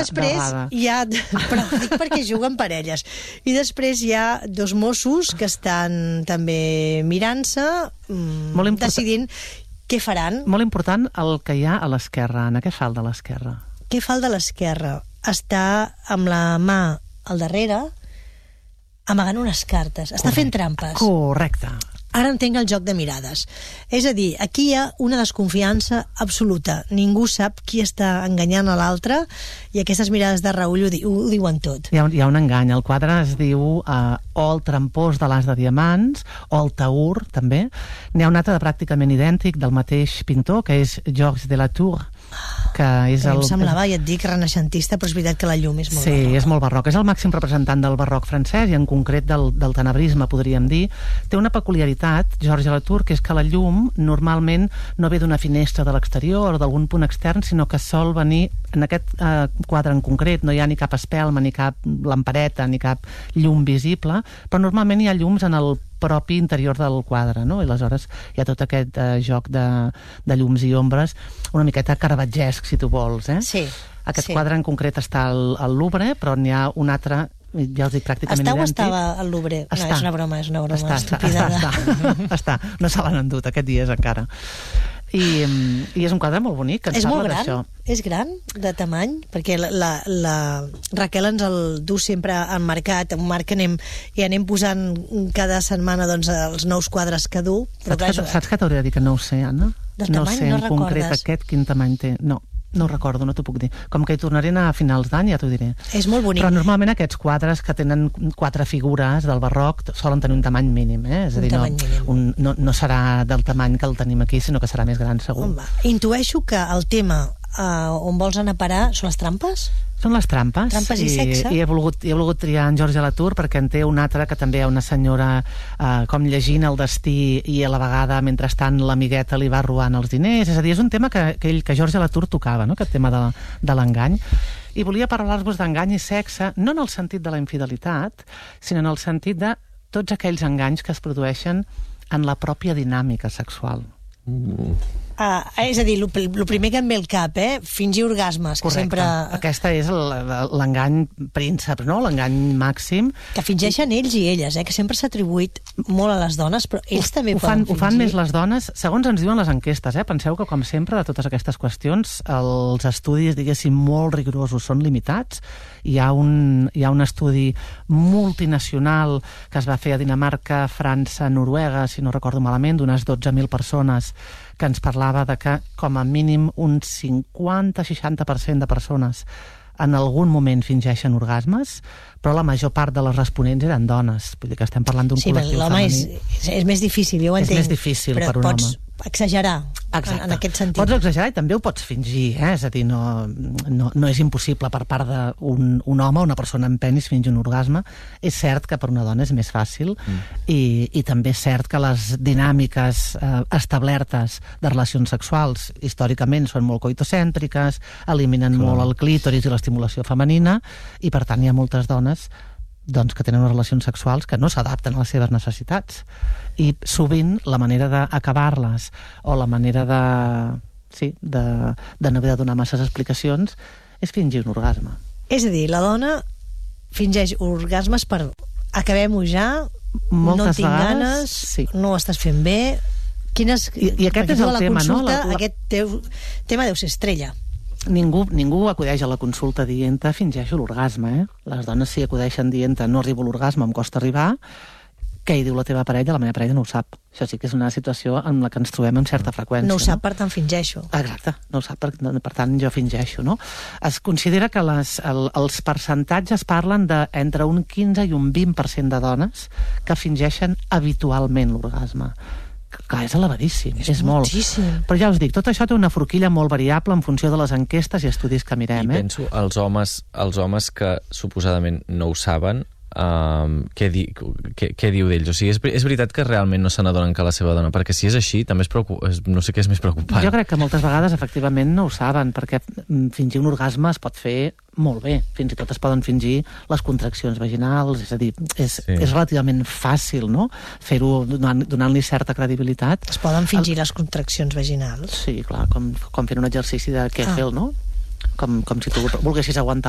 després hi ha... Però dic perquè juguen parelles. I després hi ha dos Mossos que estan també mirant-se, decidint què faran. Molt important el que hi ha a l'esquerra, Anna. Què fa el de l'esquerra? Què fa el de l'esquerra? Està amb la mà al darrere amagant unes cartes. Està fent trampes. Correcte. Ara entenc el joc de mirades. És a dir, aquí hi ha una desconfiança absoluta. Ningú sap qui està enganyant a l'altre i aquestes mirades de Raül ho diuen tot. Hi ha un engany. El quadre es diu o el trampós de l'as de diamants o el taur, també. N'hi ha un altre de pràcticament idèntic del mateix pintor, que és Georges de la Tour, que és em semblava, ja et dic, renaixentista, però és veritat que la llum és molt barroca. Sí, és molt barroc. És el màxim representant del barroc francès i en concret del tenebrisme, podríem dir. Té una peculiaritat, Georges de la Tour, que és que la llum normalment no ve d'una finestra de l'exterior o d'algun punt extern, sinó que sol venir, en aquest quadre en concret, no hi ha ni cap espelma, ni cap lampareta, ni cap llum visible, però normalment hi ha llums en el propi interior del quadre, no? I aleshores hi ha tot aquest joc de llums i ombres, una miqueta caravatgesc, si tu vols, eh? Sí. Aquest quadre en concret està al Louvre, però n'hi ha un altre, ja els dic, pràcticament idèntic. Està o estava al Louvre? No, és una broma estúpida. Està. No se l'han endut aquests dies encara. I és un quadre molt bonic, que ens parla d'això. És gran, de tamany, perquè la Raquel ens el du sempre enmarcat, un marc que anem posant cada setmana els nous quadres que du. Saps què t'hauria de dir que no ho sé, Anna? Del tamany no recordes? No sé en concret aquest quin tamany té. No ho recordo, no t'ho puc dir. Com que hi tornaré a finals d'any, ja t'ho diré. És molt bonic. Però normalment aquests quadres que tenen 4 figures del barroc solen tenir un tamany mínim, eh? És a dir, no serà del tamany que el tenim aquí, sinó que serà més gran, segur. Intueixo que el tema on vols anar a parar són les trampes? Són les trampes. Trampes i sexe. I he volgut triar en Georges de la Tour perquè en té un altre que també hi ha una senyora com llegint el destí i a la vegada, mentrestant, l'amigueta li va robant els diners. És a dir, és un tema que Georges de la Tour tocava, no? Aquest tema de l'engany. I volia parlar-vos d'engany i sexe, no en el sentit de la infidelitat, sinó en el sentit de tots aquells enganys que es produeixen en la pròpia dinàmica sexual. És a dir, el primer que em ve al cap, fingir orgasmes. Correcte. Sempre... Aquesta és l'engany príncep, no? L'engany màxim. Que fingeixen ells i elles, que sempre s'ha atribuït molt a les dones, però ells també poden fingir. Ho fan més les dones, segons ens diuen les enquestes. Penseu que, com sempre, de totes aquestes qüestions, els estudis, diguéssim, molt rigorosos són limitats. Hi ha un estudi multinacional que es va fer a Dinamarca, França, Noruega, si no recordo malament, d'unes 12.000 persones, que ens parlava de que com a mínim un 50-60% de persones en algun moment fingeixen orgasmes, però la major part de les responents eren dones. Vull dir que estem parlant d'un col·lectiu femení. Sí, l'home és més difícil, jo ho entenc. És més difícil per un home. Però pots exagerar. Exacte. En aquest sentit. Pots exagerar i també ho pots fingir, és a dir, no és impossible per part d'un home o una persona amb penis fingir un orgasme. És cert que per una dona és més fàcil i també és cert que les dinàmiques establertes de relacions sexuals històricament són molt coitocèntriques, eliminen molt el clítoris i l'estimulació femenina i per tant hi ha moltes dones que tenen unes relacions sexuals que no s'adapten a les seves necessitats i sovint la manera d'acabar-les o la manera de no haver de donar masses explicacions és fingir un orgasme. És a dir, la dona fingeix orgasmes per acabem-ho ja, no tinc ganes, no ho estàs fent bé. I aquest és el tema, no? Aquest tema deu ser estrella. Ningú acudeix a la consulta dient-te fingeixo l'orgasme, Les dones sí acudeixen dient-te no arribo a l'orgasme, em costa arribar. Què hi diu la teva parella? La meva parella no ho sap. Això sí que és una situació en la que ens trobem amb certa freqüència. No ho sap, per tant fingeixo. Exacte, no ho sap, per tant jo fingeixo, no? Es considera que els percentatges parlen d'entre un 15 i un 20% de dones que fingeixen habitualment l'orgasme. Clar, és elevadíssim, és molt. Moltíssim. Però ja us dic, tot això té una forquilla molt variable en funció de les enquestes i estudis que mirem. I penso, els homes que suposadament no ho saben, què diu d'ells? O sigui, és veritat que realment no se n'adonen que la seva dona, perquè si és així, també no sé què és més preocupant. Jo crec que moltes vegades, efectivament, no ho saben, perquè fingir un orgasme es pot fer molt bé. Fins i tot es poden fingir les contraccions vaginals, és a dir, és relativament fàcil, no?, fer-ho donant-li certa credibilitat. Es poden fingir les contraccions vaginals? Sí, clar, com fent un exercici de Kegel, no? Com si tu volguessis aguantar